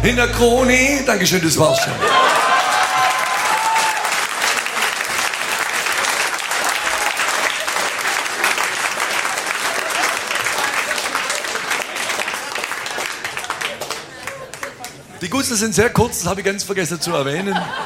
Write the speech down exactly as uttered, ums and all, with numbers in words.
Hinter Kroni. Dankeschön, das war's schon. Die Gustel sind sehr kurz, das habe ich ganz vergessen zu erwähnen.